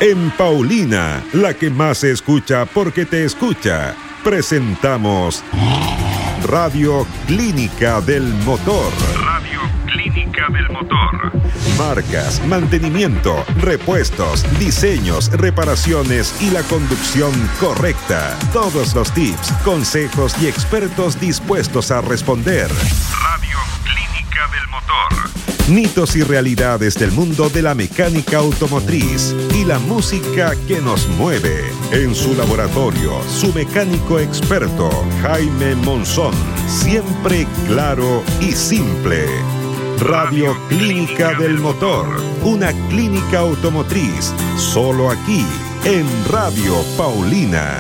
En Paulina, la que más se escucha porque te escucha, presentamos Radio Clínica del Motor. Radio Clínica del Motor. Marcas, mantenimiento, repuestos, diseños, reparaciones y la conducción correcta. Todos los tips, consejos y expertos dispuestos a responder. Radio Clínica del Motor. Mitos y realidades del mundo de la mecánica automotriz y la música que nos mueve. En su laboratorio, su mecánico experto, Jaime Monzón. Siempre claro y simple. Radio Clínica del Motor. Una clínica automotriz. Solo aquí, en Radio Paulina.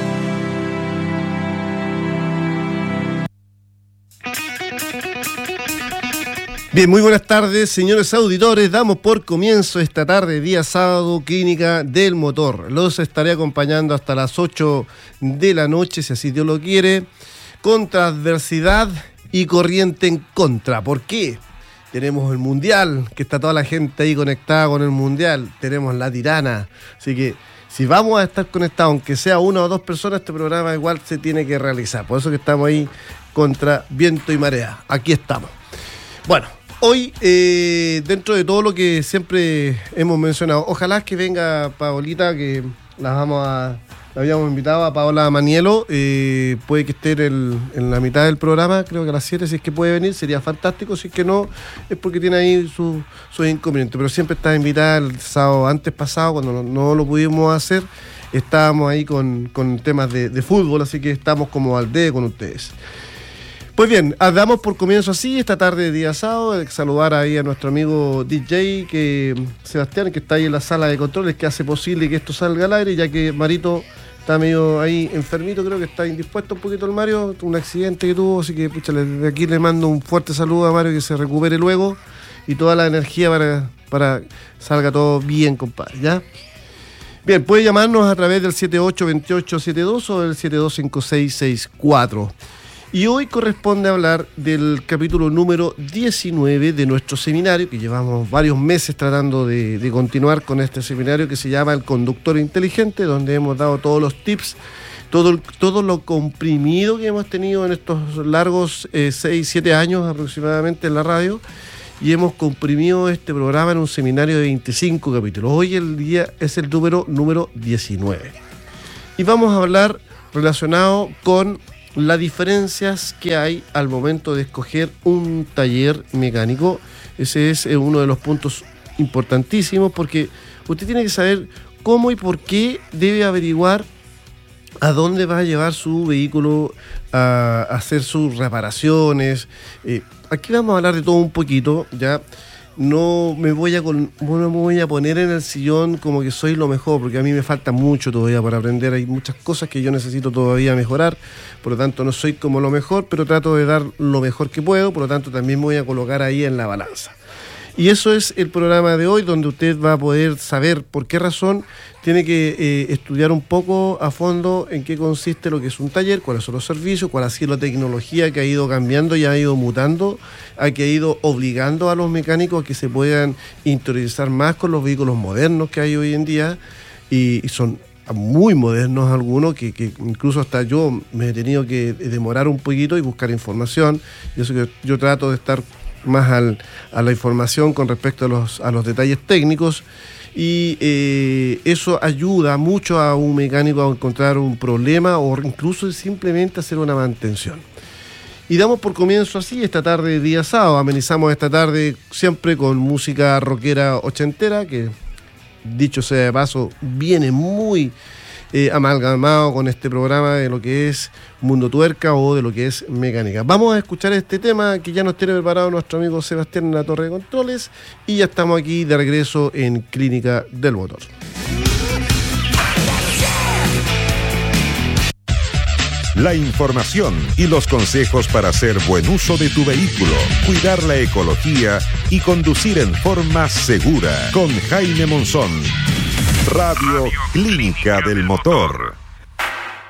Bien, muy buenas tardes, señores auditores. Damos por comienzo esta tarde, día sábado, Clínica del Motor. Los estaré acompañando hasta las 8 de la noche, si así Dios lo quiere, contra adversidad y corriente en contra. ¿Por qué? Tenemos el Mundial, que está toda la gente ahí conectada con el Mundial. Tenemos la Tirana. Así que si vamos a estar conectados, aunque sea una o dos personas, este programa igual se tiene que realizar. Por eso que estamos ahí contra viento y marea. Aquí estamos. Bueno. Hoy, dentro de todo lo que siempre hemos mencionado, ojalá que venga Paolita, que la habíamos invitado a Paola Manielo, puede que esté en la mitad del programa, creo que a las 7, si es que puede venir, sería fantástico, si es que no, es porque tiene ahí sus inconvenientes, pero siempre está invitada el sábado antes pasado, cuando no lo pudimos hacer, estábamos ahí con temas de fútbol, así que estamos como al día con ustedes. Pues bien, damos por comienzo así esta tarde de día sábado, saludar ahí a nuestro amigo DJ, Sebastián, que está ahí en la sala de controles, que hace posible que esto salga al aire, ya que Marito está medio ahí enfermito, creo que está indispuesto un poquito el Mario, un accidente que tuvo, así que pucha, de aquí le mando un fuerte saludo a Mario, que se recupere luego, y toda la energía para salga todo bien, compadre, ¿ya? Bien, puede llamarnos a través del 782872 o del 725664. Y hoy corresponde hablar del capítulo número 19 de nuestro seminario, que llevamos varios meses tratando de continuar con este seminario que se llama El Conductor Inteligente, donde hemos dado todos los tips, todo lo comprimido que hemos tenido en estos largos 6-7 años aproximadamente en la radio, y hemos comprimido este programa en un seminario de 25 capítulos. Hoy el día es el número 19. Y vamos a hablar relacionado con las diferencias que hay al momento de escoger un taller mecánico. Ese es uno de los puntos importantísimos, porque usted tiene que saber cómo y por qué debe averiguar a dónde va a llevar su vehículo a hacer sus reparaciones. Aquí vamos a hablar de todo un poquito, ya. No me voy a poner en el sillón como que soy lo mejor, porque a mí me falta mucho todavía para aprender. Hay muchas cosas que yo necesito todavía mejorar, por lo tanto no soy como lo mejor, pero trato de dar lo mejor que puedo, por lo tanto también me voy a colocar ahí en la balanza. Y eso es el programa de hoy, donde usted va a poder saber por qué razón tiene que estudiar un poco a fondo en qué consiste lo que es un taller, cuáles son los servicios, cuál ha sido la tecnología que ha ido cambiando y ha ido mutando, que ha ido obligando a los mecánicos a que se puedan interiorizar más con los vehículos modernos que hay hoy en día, y son muy modernos algunos, que incluso hasta yo me he tenido que demorar un poquito y buscar información. Y eso que yo trato de estar más a la información con respecto a los detalles técnicos, y eso ayuda mucho a un mecánico a encontrar un problema o incluso simplemente hacer una mantención. Y damos por comienzo así esta tarde de día sábado. Amenizamos esta tarde siempre con música rockera ochentera, que dicho sea de paso viene muy amalgamado con este programa de lo que es Mundo Tuerca o de lo que es mecánica. Vamos a escuchar este tema que ya nos tiene preparado nuestro amigo Sebastián en la torre de controles, y ya estamos aquí de regreso en Clínica del Motor. La información y los consejos para hacer buen uso de tu vehículo, cuidar la ecología y conducir en forma segura. Con Jaime Monzón. Radio Clínica del Motor.